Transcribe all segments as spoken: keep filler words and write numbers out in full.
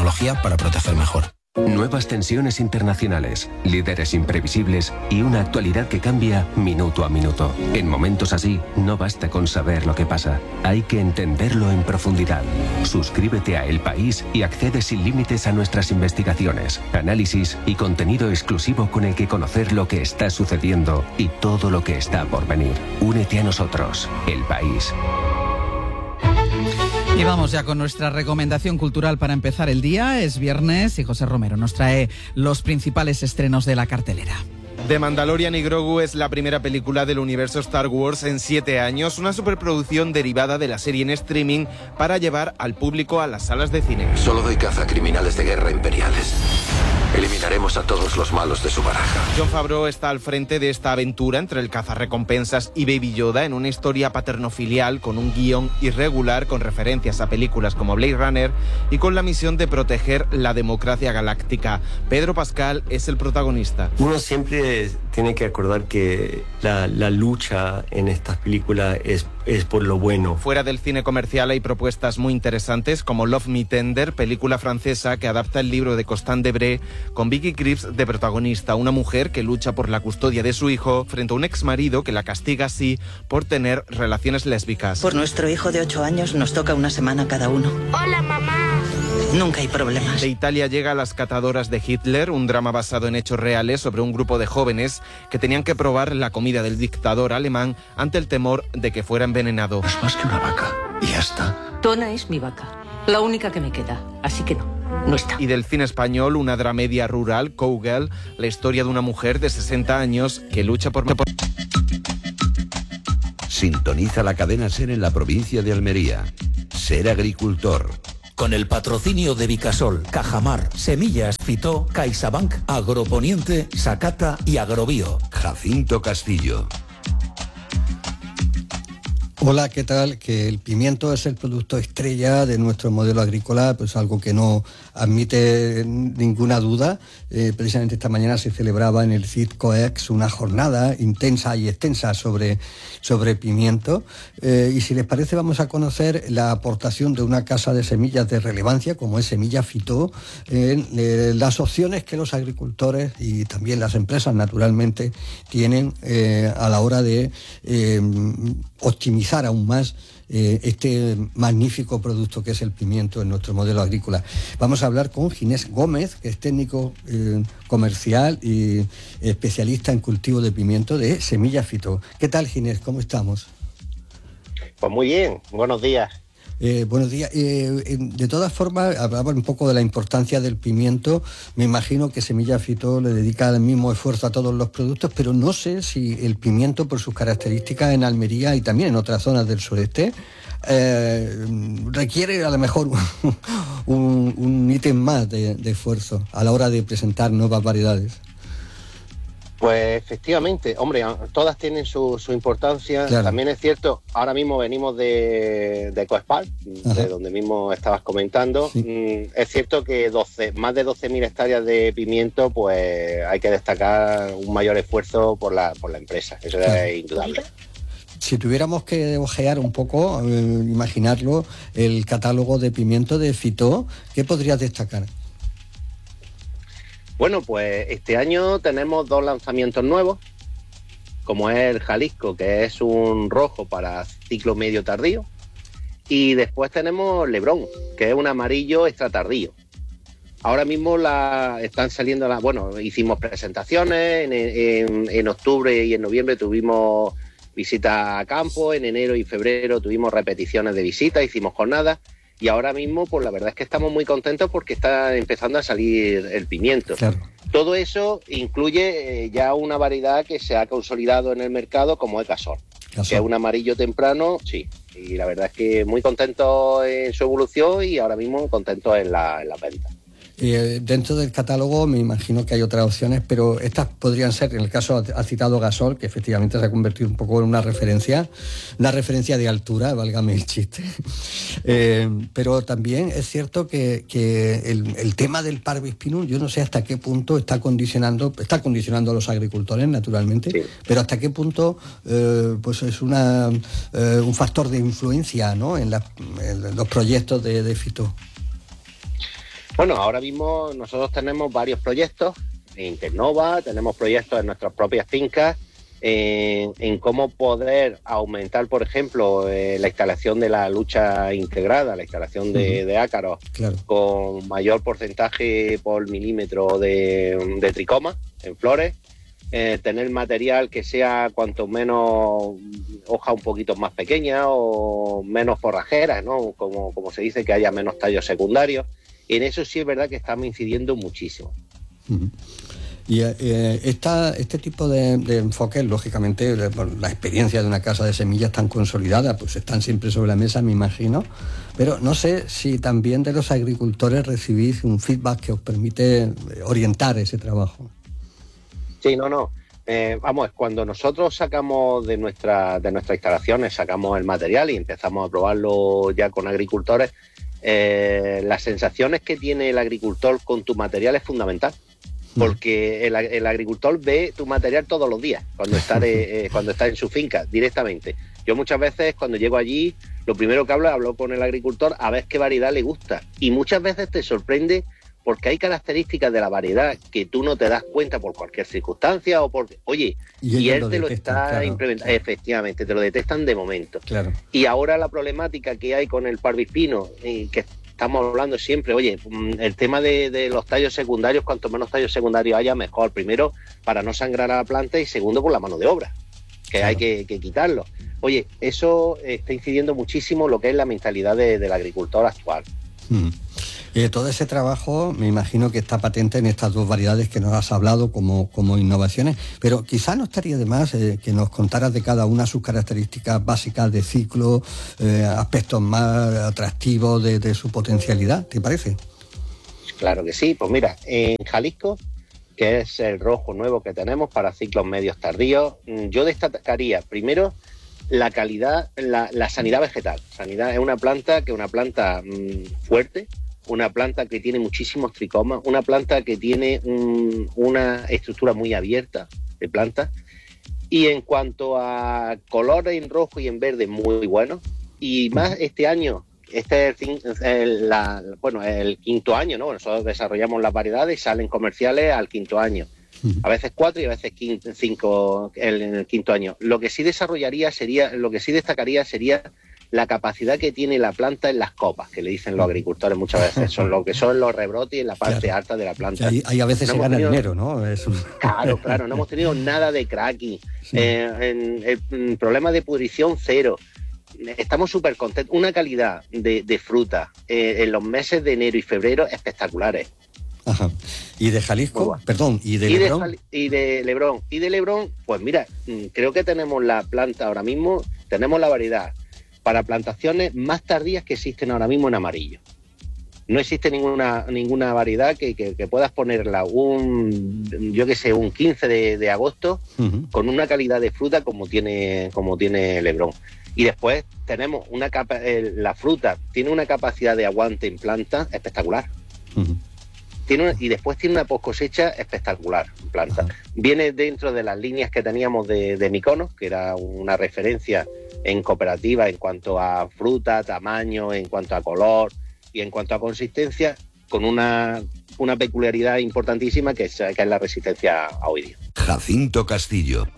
tecnología para proteger mejor. Nuevas tensiones internacionales, líderes imprevisibles y una actualidad que cambia minuto a minuto. En momentos así, no basta con saber lo que pasa, hay que entenderlo en profundidad. Suscríbete a El País y accede sin límites a nuestras investigaciones, análisis y contenido exclusivo con el que conocer lo que está sucediendo y todo lo que está por venir. Únete a nosotros, El País. Y vamos ya con nuestra recomendación cultural para empezar el día. Es viernes y José Romero nos trae los principales estrenos de la cartelera. The Mandalorian y Grogu es la primera película del universo Star Wars en siete años, una superproducción derivada de la serie en streaming para llevar al público a las salas de cine. Solo doy caza a criminales de guerra imperiales. Eliminaremos a todos los malos de su baraja. Jon Favreau está al frente de esta aventura entre el cazarrecompensas y Baby Yoda en una historia paterno-filial con un guión irregular con referencias a películas como Blade Runner y con la misión de proteger la democracia galáctica. Pedro Pascal es el protagonista. Uno siempre tiene que acordar que la, la lucha en estas películas es, es por lo bueno. Fuera del cine comercial hay propuestas muy interesantes como Love Me Tender, película francesa que adapta el libro de Constant Debré con Vicky Krieps de protagonista, una mujer que lucha por la custodia de su hijo frente a un exmarido que la castiga así por tener relaciones lésbicas. Por nuestro hijo de ocho años nos toca una semana cada uno. Hola, mamá. Nunca hay problemas. De Italia llega Las catadoras de Hitler, un drama basado en hechos reales sobre un grupo de jóvenes que tenían que probar la comida del dictador alemán ante el temor de que fuera envenenado. Es más que una vaca, y ya está. Tona es mi vaca, la única que me queda, así que no. No está. Y del cine español, una dramedia rural, Cowgirl, la historia de una mujer de sesenta años que lucha por... Sintoniza la cadena SER en la provincia de Almería. Ser agricultor. Con el patrocinio de Vicasol, Cajamar, Semillas, Fitó, CaixaBank, Agroponiente, Sacata y Agrobio. Jacinto Castillo. Hola, ¿qué tal? Que el pimiento es el producto estrella de nuestro modelo agrícola, pues algo que no admite ninguna duda. Eh, precisamente esta mañana se celebraba en el C I D COEX una jornada intensa y extensa sobre, sobre pimiento. Eh, y si les parece vamos a conocer la aportación de una casa de semillas de relevancia como es Semilla Fitó, en eh, las opciones que los agricultores y también las empresas naturalmente tienen eh, a la hora de eh, optimizar aún más eh, este magnífico producto que es el pimiento en nuestro modelo agrícola. Vamos a hablar con Ginés Gómez, que es técnico eh, comercial y especialista en cultivo de pimiento de Semilla Fitó. ¿Qué tal, Ginés? ¿Cómo estamos? Pues muy bien, buenos días. Eh, buenos días. Eh, de todas formas, hablaba un poco de la importancia del pimiento. Me imagino que Semilla Fitó le dedica el mismo esfuerzo a todos los productos, pero no sé si el pimiento, por sus características en Almería y también en otras zonas del sureste, eh, requiere a lo mejor un, un ítem más de, de esfuerzo a la hora de presentar nuevas variedades. Pues efectivamente, hombre, todas tienen su, su importancia. Claro. También es cierto, ahora mismo venimos de, de Coespal, de donde mismo estabas comentando. Sí. Mm, es cierto que doce, más de doce mil hectáreas de pimiento, pues hay que destacar un mayor esfuerzo por la, por la empresa, eso claro. Es indudable. Si tuviéramos que ojear un poco, eh, imaginarlo, el catálogo de pimiento de Fitó, ¿qué podrías destacar? Bueno, pues este año tenemos dos lanzamientos nuevos, como es el Jalisco, que es un rojo para ciclo medio tardío, y después tenemos Lebrón, que es un amarillo extra tardío. Ahora mismo la, están saliendo, la, bueno, hicimos presentaciones, en, en, en octubre y en noviembre tuvimos visitas a campo, en enero y febrero tuvimos repeticiones de visitas, hicimos jornadas. Y ahora mismo, pues la verdad es que estamos muy contentos porque está empezando a salir el pimiento. Claro. Todo eso incluye eh, ya una variedad que se ha consolidado en el mercado como es Gasol, que es un amarillo temprano, sí. Y la verdad es que muy contentos en su evolución y ahora mismo contentos en la, en la venta. Eh, dentro del catálogo me imagino que hay otras opciones, pero estas podrían ser, en el caso ha citado Gasol, que efectivamente se ha convertido un poco en una referencia, una referencia de altura, válgame el chiste. Eh, pero también es cierto que, que el, el tema del Parvis Pinus, yo no sé hasta qué punto está condicionando, está condicionando a los agricultores, naturalmente, sí. Pero hasta qué punto eh, pues es una eh, un factor de influencia, ¿no?, en, la, en los proyectos de, de Fitó. Bueno, ahora mismo nosotros tenemos varios proyectos en Internova, tenemos proyectos en nuestras propias fincas, en, en cómo poder aumentar, por ejemplo, eh, la instalación de la lucha integrada, la instalación de, uh-huh. de ácaros, claro, con mayor porcentaje por milímetro de, de tricoma en flores, eh, tener material que sea cuanto menos hoja un poquito más pequeña o menos forrajeras, ¿no? Como, como se dice, que haya menos tallos secundarios. En eso sí es verdad que estamos incidiendo muchísimo. Uh-huh. Y eh, esta, este tipo de, de enfoques, lógicamente, la, la experiencia de una casa de semillas tan consolidada, pues están siempre sobre la mesa, me imagino, pero no sé si también de los agricultores recibís un feedback que os permite orientar ese trabajo. Sí, no, no. Eh, vamos, cuando nosotros sacamos de, nuestra, de nuestras instalaciones, sacamos el material y empezamos a probarlo ya con agricultores, eh, las sensaciones que tiene el agricultor con tu material es fundamental. Porque el, el agricultor ve tu material todos los días, cuando está, de, eh, cuando está en su finca, directamente. Yo muchas veces, cuando llego allí, lo primero que hablo, hablo con el agricultor a ver qué variedad le gusta. Y muchas veces te sorprende porque hay características de la variedad que tú no te das cuenta por cualquier circunstancia o por... Oye, y, y él lo te lo está claro, implementando. Claro. Efectivamente, te lo detectan de momento. Claro. Y ahora la problemática que hay con el parvispino, eh, que estamos hablando siempre, oye, el tema de, de los tallos secundarios, cuanto menos tallos secundarios haya, mejor. Primero, para no sangrar a la planta, y segundo, por la mano de obra, que claro, hay que, que quitarlo. Oye, eso está incidiendo muchísimo lo que es la mentalidad de, del agricultor actual. Hmm. Eh, todo ese trabajo me imagino que está patente en estas dos variedades que nos has hablado como, como innovaciones, pero quizá no estaría de más eh, que nos contaras de cada una sus características básicas de ciclo, eh, aspectos más atractivos de, de su potencialidad, ¿te parece? Claro que sí. Pues mira, en Jalisco, que es el rojo nuevo que tenemos para ciclos medios tardíos, yo destacaría primero la calidad, la, la sanidad vegetal. Sanidad es una planta que es una planta mmm, fuerte, una planta que tiene muchísimos tricomas, una planta que tiene un, una estructura muy abierta de planta, y en cuanto a color en rojo y en verde, muy bueno. Y más este año, este es el, el, la, bueno, el quinto año, ¿no? Nosotros desarrollamos las variedades y salen comerciales al quinto año. A veces cuatro y a veces quinto, cinco en el, el quinto año. Lo que sí desarrollaría sería, lo que sí destacaría sería la capacidad que tiene la planta en las copas, que le dicen los agricultores muchas veces, son lo que son los rebrotes en la parte claro, alta de la planta. Ahí, ahí a veces no se gana tenido, dinero, ¿no? Es un... Claro, claro, no hemos tenido nada de cracking, sí. eh, en, en, en problema de pudrición cero. Estamos súper contentos. Una calidad de, de fruta eh, en los meses de enero y febrero espectaculares. Ajá. ¿Y de Jalisco? Bueno, perdón, ¿y de y Lebrón? De, y de Lebrón. Y de Lebrón, pues mira, creo que tenemos la planta ahora mismo, tenemos la variedad para plantaciones más tardías que existen ahora mismo en amarillo. No existe ninguna ninguna variedad que, que, que puedas ponerla un, yo qué sé, un quince de agosto uh-huh, con una calidad de fruta como tiene, como tiene Lebrón. Y después tenemos una capa, eh, la fruta tiene una capacidad de aguante en planta espectacular. Uh-huh. Tiene una, y después tiene una post cosecha espectacular en planta. Uh-huh. Viene dentro de las líneas que teníamos de, de Miconos, que era una referencia en cooperativa en cuanto a fruta, tamaño, en cuanto a color y en cuanto a consistencia, con una, una peculiaridad importantísima que es, que es la resistencia a oidio. Jacinto Castillo.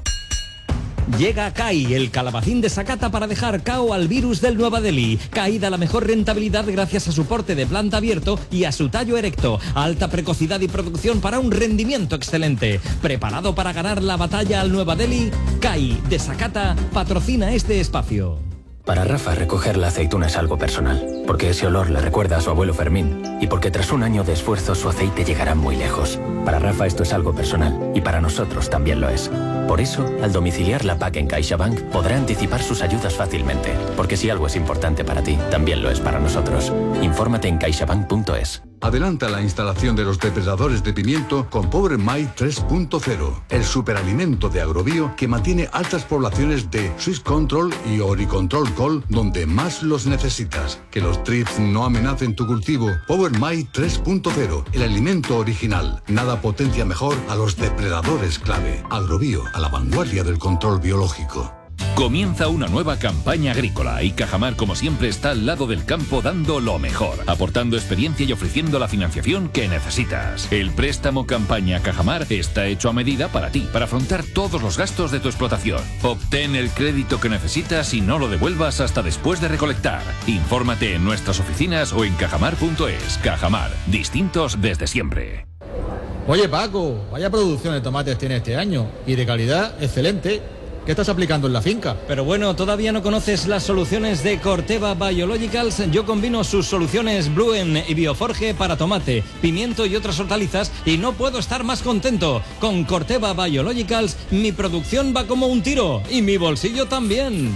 Llega a C A I, el calabacín de Sakata para dejar cao al virus del Nueva Delhi. C A I da la mejor rentabilidad gracias a su porte de planta abierto y a su tallo erecto. Alta precocidad y producción para un rendimiento excelente. ¿Preparado para ganar la batalla al Nueva Delhi? C A I de Sakata patrocina este espacio. Para Rafa, recoger la aceituna es algo personal, porque ese olor le recuerda a su abuelo Fermín y porque tras un año de esfuerzo su aceite llegará muy lejos. Para Rafa esto es algo personal y para nosotros también lo es. Por eso, al domiciliar la P A C en CaixaBank, podrá anticipar sus ayudas fácilmente, porque si algo es importante para ti, también lo es para nosotros. Infórmate en caixabank punto es. Adelanta la instalación de los depredadores de pimiento con Power My tres punto cero, el superalimento de Agrobio que mantiene altas poblaciones de Swiss Control y Oricontrol Col donde más los necesitas. Que los trips no amenacen tu cultivo. Power My tres punto cero, el alimento original. Nada potencia mejor a los depredadores clave. Agrobio, a la vanguardia del control biológico. Comienza una nueva campaña agrícola y Cajamar, como siempre, está al lado del campo dando lo mejor, aportando experiencia y ofreciendo la financiación que necesitas. El préstamo campaña Cajamar está hecho a medida para ti, para afrontar todos los gastos de tu explotación. Obtén el crédito que necesitas y no lo devuelvas hasta después de recolectar. Infórmate en nuestras oficinas o en cajamar punto es. Cajamar, distintos desde siempre. Oye Paco, vaya producción de tomates tiene este año y de calidad excelente. ¿Qué estás aplicando en la finca? Pero bueno, ¿todavía no conoces las soluciones de Corteva Biologicals? Yo combino sus soluciones Bluen y Bioforge para tomate, pimiento y otras hortalizas y no puedo estar más contento. Con Corteva Biologicals mi producción va como un tiro y mi bolsillo también.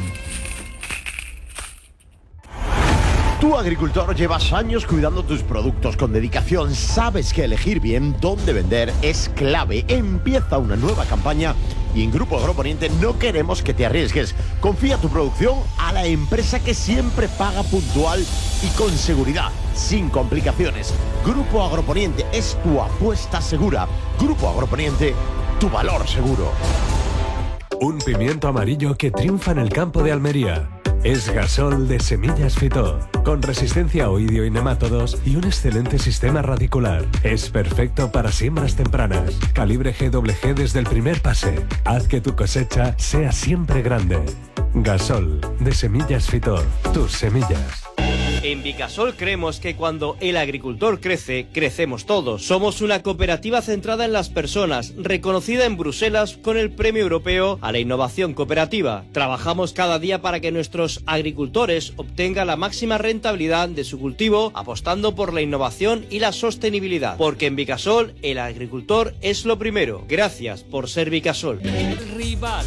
Tú, agricultor, llevas años cuidando tus productos con dedicación. Sabes que elegir bien dónde vender es clave. Empieza una nueva campaña y en Grupo Agroponiente no queremos que te arriesgues. Confía tu producción a la empresa que siempre paga puntual y con seguridad, sin complicaciones. Grupo Agroponiente es tu apuesta segura. Grupo Agroponiente, tu valor seguro. Un pimiento amarillo que triunfa en el campo de Almería. Es Gasol de Semillas Fitó, con resistencia a oidio y nemátodos y un excelente sistema radicular. Es perfecto para siembras tempranas. Calibre G W G desde el primer pase. Haz que tu cosecha sea siempre grande. Gasol de Semillas Fitó, tus semillas. En Vicasol creemos que cuando el agricultor crece, crecemos todos. Somos una cooperativa centrada en las personas, reconocida en Bruselas con el Premio Europeo a la Innovación Cooperativa. Trabajamos cada día para que nuestros agricultores obtengan la máxima rentabilidad de su cultivo, apostando por la innovación y la sostenibilidad. Porque en Vicasol, el agricultor es lo primero. Gracias por ser Vicasol. Rival.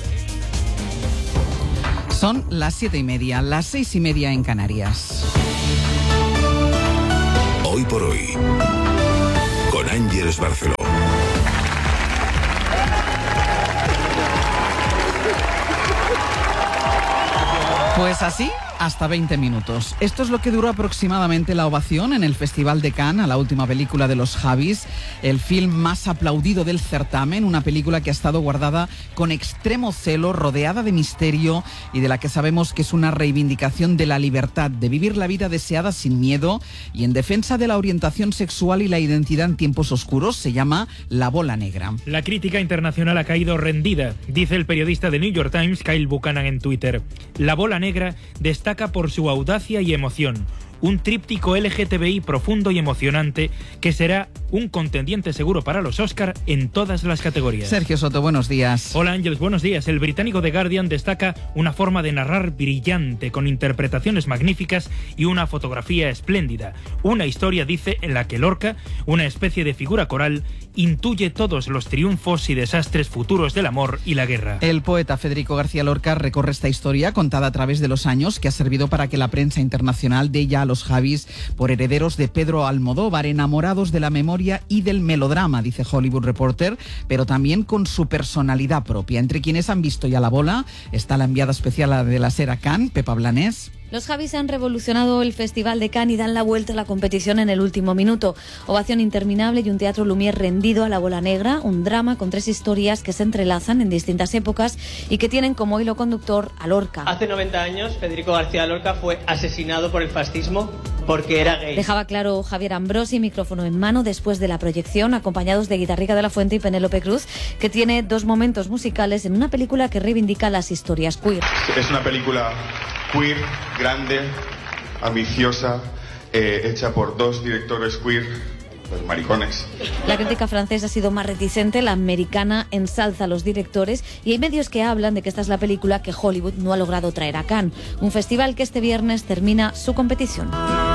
Son las siete y media, las seis y media en Canarias. Hoy por hoy, con Ángeles Barceló. Pues así, hasta veinte minutos. Esto es lo que duró aproximadamente la ovación en el Festival de Cannes a la última película de los Javis, el film más aplaudido del certamen, una película que ha estado guardada con extremo celo, rodeada de misterio y de la que sabemos que es una reivindicación de la libertad, de vivir la vida deseada sin miedo y en defensa de la orientación sexual y la identidad en tiempos oscuros. Se llama La Bola Negra. La crítica internacional ha caído rendida, dice el periodista de New York Times, Kyle Buchanan, en Twitter. La Bola Negra destaca por su audacia y emoción. Un tríptico L G T B I profundo y emocionante que será un contendiente seguro para los Oscar en todas las categorías. Sergio Soto, buenos días. Hola Ángeles, buenos días. El británico The Guardian destaca una forma de narrar brillante, con interpretaciones magníficas y una fotografía espléndida. Una historia, dice, en la que Lorca, una especie de figura coral, intuye todos los triunfos y desastres futuros del amor y la guerra. El poeta Federico García Lorca recorre esta historia contada a través de los años, que ha servido para que la prensa internacional dé ya a los Javis por herederos de Pedro Almodóvar, enamorados de la memoria y del melodrama, dice Hollywood Reporter, pero también con su personalidad propia. Entre quienes han visto ya La Bola está la enviada especial de la SER a Cannes, Pepa Blanés. Los Javis han revolucionado el Festival de Cannes y dan la vuelta a la competición en el último minuto. Ovación interminable y un teatro Lumière rendido a La Bola Negra, un drama con tres historias que se entrelazan en distintas épocas y que tienen como hilo conductor a Lorca. Hace noventa años, Federico García Lorca fue asesinado por el fascismo porque era gay. Dejaba claro Javier Ambrosi, micrófono en mano, después de la proyección, acompañados de Guitarrica de la Fuente y Penélope Cruz, que tiene dos momentos musicales en una película que reivindica las historias queer. Es una película queer, grande, ambiciosa, eh, hecha por dos directores queer, pues maricones. La crítica francesa ha sido más reticente, la americana ensalza a los directores y hay medios que hablan de que esta es la película que Hollywood no ha logrado traer a Cannes, un festival que este viernes termina su competición.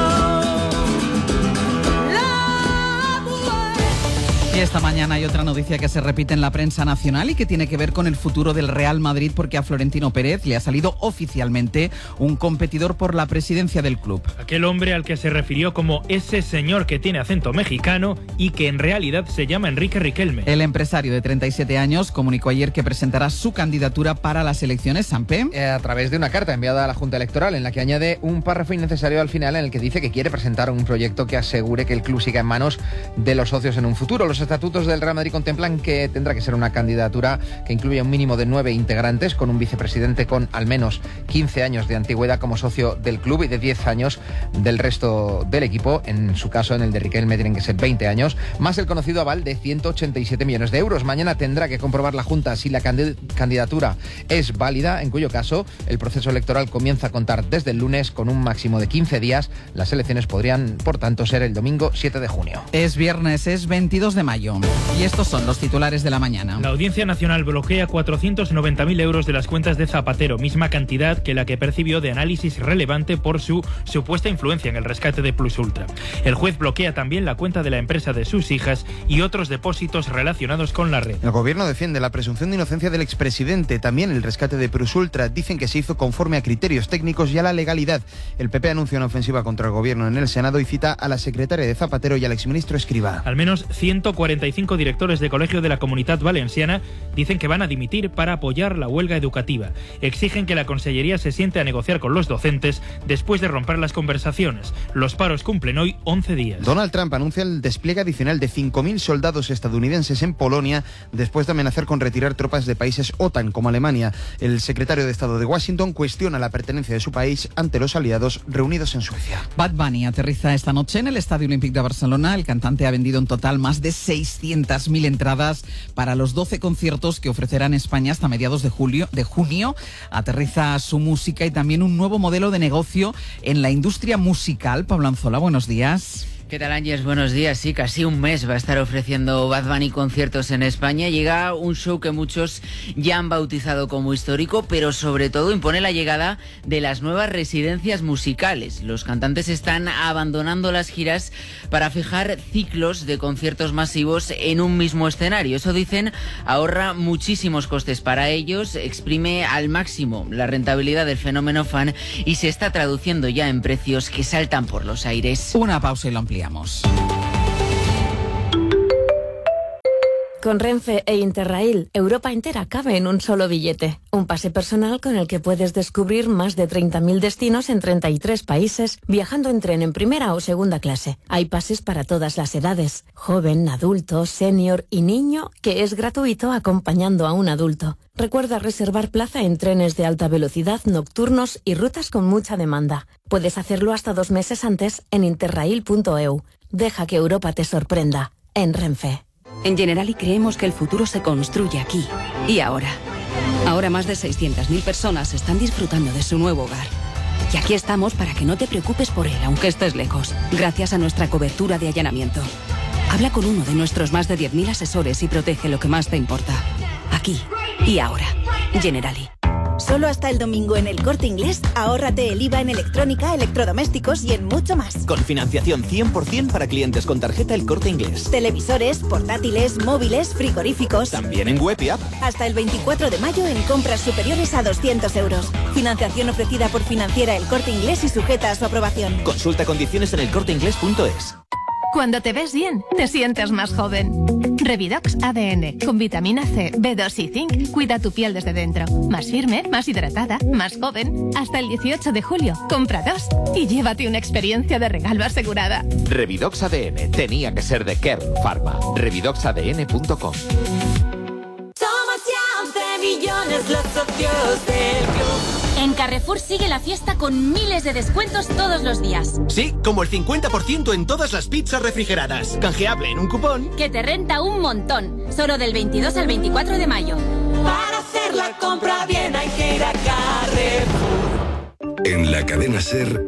Y esta mañana hay otra noticia que se repite en la prensa nacional y que tiene que ver con el futuro del Real Madrid, porque a Florentino Pérez le ha salido oficialmente un competidor por la presidencia del club. Aquel hombre al que se refirió como ese señor que tiene acento mexicano y que en realidad se llama Enrique Riquelme. El empresario de treinta y siete años comunicó ayer que presentará su candidatura para las elecciones. Sampe. Eh, a través de una carta enviada a la Junta Electoral en la que añade un párrafo innecesario al final en el que dice que quiere presentar un proyecto que asegure que el club siga en manos de los socios en un futuro. Los estatutos del Real Madrid contemplan que tendrá que ser una candidatura que incluya un mínimo de nueve integrantes, con un vicepresidente con al menos quince años de antigüedad como socio del club y de diez años del resto del equipo, en su caso en el de Riquelme tienen que ser veinte años, más el conocido aval de ciento ochenta y siete millones de euros. Mañana tendrá que comprobar la Junta si la candidatura es válida, en cuyo caso el proceso electoral comienza a contar desde el lunes con un máximo de quince días. Las elecciones podrían, por tanto, ser el domingo siete de junio. Es viernes, es veintidós de mayo. Y estos son los titulares de la mañana. La Audiencia Nacional bloquea cuatrocientos noventa mil euros de las cuentas de Zapatero, misma cantidad que la que percibió de análisis relevante por su supuesta influencia en el rescate de Plus Ultra. El juez bloquea también la cuenta de la empresa de sus hijas y otros depósitos relacionados con la red. El gobierno defiende la presunción de inocencia del expresidente, también el rescate de Plus Ultra. Dicen que se hizo conforme a criterios técnicos y a la legalidad. El P P anuncia una ofensiva contra el gobierno en el Senado y cita a la secretaria de Zapatero y al exministro Escrivá. Al menos ciento cuarenta y cinco directores de colegio de la Comunitat Valenciana dicen que van a dimitir para apoyar la huelga educativa. Exigen que la Consellería se siente a negociar con los docentes después de romper las conversaciones. Los paros cumplen hoy once días. Donald Trump anuncia el despliegue adicional de cinco mil soldados estadounidenses en Polonia después de amenazar con retirar tropas de países OTAN como Alemania. El secretario de Estado de Washington cuestiona la pertenencia de su país ante los aliados reunidos en Suecia. Bad Bunny aterriza esta noche en el Estadio Olímpic de Barcelona. El cantante ha vendido en total más de seiscientas mil entradas para los doce conciertos que ofrecerá en España hasta mediados de julio, de junio. Aterriza su música y también un nuevo modelo de negocio en la industria musical. Pablo Anzola, buenos días. ¿Qué tal, Ángeles? Buenos días. Sí, casi un mes va a estar ofreciendo Bad Bunny conciertos en España. Llega un show que muchos ya han bautizado como histórico, pero sobre todo impone la llegada de las nuevas residencias musicales. Los cantantes están abandonando las giras para fijar ciclos de conciertos masivos en un mismo escenario. Eso, dicen, ahorra muchísimos costes para ellos, exprime al máximo la rentabilidad del fenómeno fan y se está traduciendo ya en precios que saltan por los aires. Una pausa y lo ampliamos. Con Renfe e Interrail, Europa entera cabe en un solo billete. Un pase personal con el que puedes descubrir más de treinta mil destinos en treinta y tres países, viajando en tren en primera o segunda clase. Hay pases para todas las edades, joven, adulto, senior y niño, que es gratuito acompañando a un adulto. Recuerda reservar plaza en trenes de alta velocidad, nocturnos y rutas con mucha demanda. Puedes hacerlo hasta dos meses antes en interrail punto e u. Deja que Europa te sorprenda. En Renfe. En Generali creemos que el futuro se construye aquí y ahora. Ahora más de seiscientas mil personas están disfrutando de su nuevo hogar. Y aquí estamos para que no te preocupes por él, aunque estés lejos, gracias a nuestra cobertura de allanamiento. Habla con uno de nuestros más de diez mil asesores y protege lo que más te importa. Aquí y ahora. Generali. Solo hasta el domingo en El Corte Inglés, ahórrate el I V A en electrónica, electrodomésticos y en mucho más. Con financiación cien por ciento para clientes con tarjeta El Corte Inglés. Televisores, portátiles, móviles, frigoríficos. También en web y app. Hasta el veinticuatro de mayo en compras superiores a doscientos euros. Financiación ofrecida por Financiera El Corte Inglés y sujeta a su aprobación. Consulta condiciones en elcorteinglés punto es. Cuando te ves bien, te sientes más joven. Revidox A D N, con vitamina C, B dos y zinc, cuida tu piel desde dentro. Más firme, más hidratada, más joven. Hasta el dieciocho de julio, compra dos y llévate una experiencia de regalo asegurada. Revidox A D N, tenía que ser de Kern Pharma. revidox a d n punto com. Somos ya once millones los socios del club. En Carrefour sigue la fiesta con miles de descuentos todos los días. Sí, como el cincuenta por ciento en todas las pizzas refrigeradas. Canjeable en un cupón que te renta un montón. Solo del veintidós al veinticuatro de mayo. Para hacer la compra bien hay que ir a Carrefour. En la cadena SER,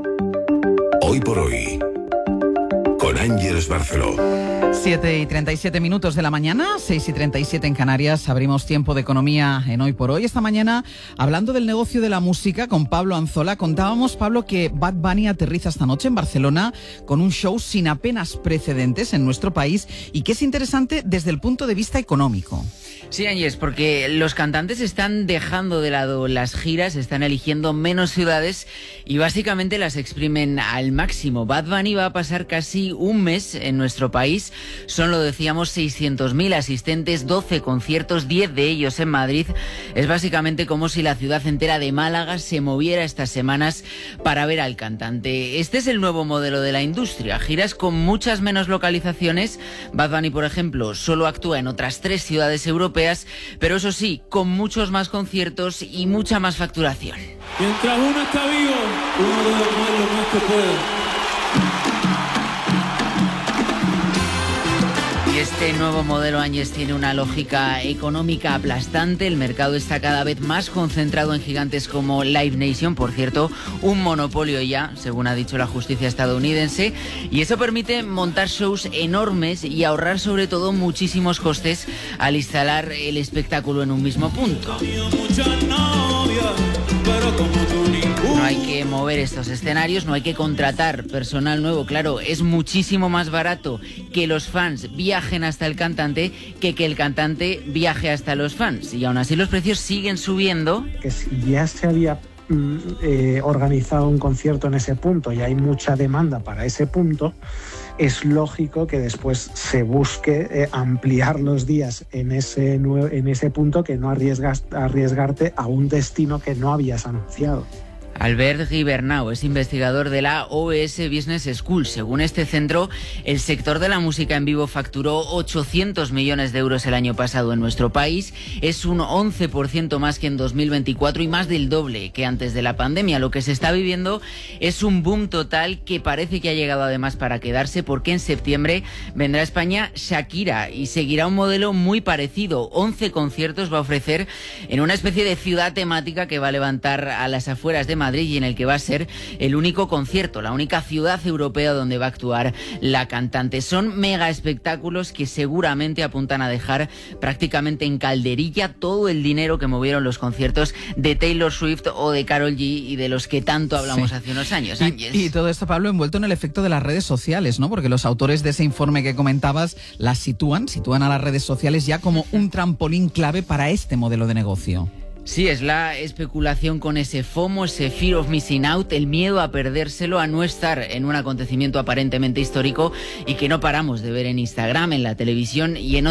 Hoy por Hoy, con Ángeles Barceló. siete y treinta y siete minutos de la mañana, seis y treinta y siete en Canarias. Abrimos tiempo de economía en Hoy por Hoy. Esta mañana, hablando del negocio de la música con Pablo Anzola, contábamos, Pablo, que Bad Bunny aterriza esta noche en Barcelona con un show sin apenas precedentes en nuestro país y que es interesante desde el punto de vista económico. Sí, Ángeles, porque los cantantes están dejando de lado las giras, están eligiendo menos ciudades y básicamente las exprimen al máximo. Bad Bunny va a pasar casi un un mes en nuestro país. Son, lo decíamos, seiscientos mil asistentes, doce conciertos, diez de ellos en Madrid. Es básicamente como si la ciudad entera de Málaga se moviera estas semanas para ver al cantante. Este es el nuevo modelo de la industria. Giras con muchas menos localizaciones. Bad Bunny, por ejemplo, solo actúa en otras tres ciudades europeas, pero eso sí, con muchos más conciertos y mucha más facturación. Mientras uno está vivo, uno debe comer lo más que puede. Y este nuevo modelo, Áñez, tiene una lógica económica aplastante. El mercado está cada vez más concentrado en gigantes como Live Nation, por cierto, un monopolio ya, según ha dicho la justicia estadounidense, y eso permite montar shows enormes y ahorrar sobre todo muchísimos costes al instalar el espectáculo en un mismo punto. No hay que mover estos escenarios, no hay que contratar personal nuevo. Claro, es muchísimo más barato que los fans viajen hasta el cantante que que el cantante viaje hasta los fans. Y aún así los precios siguen subiendo. Que si ya se había mm, eh, organizado un concierto en ese punto y hay mucha demanda para ese punto, es lógico que después se busque eh, ampliar los días en ese, en ese punto, que no arriesgas, arriesgarte a un destino que no habías anunciado. Albert Gibernau es investigador de la O S Business School. Según este centro, el sector de la música en vivo facturó ochocientos millones de euros el año pasado en nuestro país. Es un once por ciento más que en dos mil veinticuatro y más del doble que antes de la pandemia. Lo que se está viviendo es un boom total que parece que ha llegado además para quedarse, porque en septiembre vendrá a España Shakira y seguirá un modelo muy parecido. once conciertos va a ofrecer en una especie de ciudad temática que va a levantar a las afueras de Madrid y en el que va a ser el único concierto, la única ciudad europea donde va a actuar la cantante. Son mega espectáculos que seguramente apuntan a dejar prácticamente en calderilla todo el dinero que movieron los conciertos de Taylor Swift o de Karol G y de los que tanto hablamos sí. hace unos años. Y, y todo esto, Pablo, envuelto en el efecto de las redes sociales, ¿no? Porque los autores de ese informe que comentabas las sitúan, sitúan a las redes sociales ya como un trampolín clave para este modelo de negocio. Sí, es la especulación con ese FOMO, ese fear of missing out, el miedo a perdérselo, a no estar en un acontecimiento aparentemente histórico y que no paramos de ver en Instagram, en la televisión y en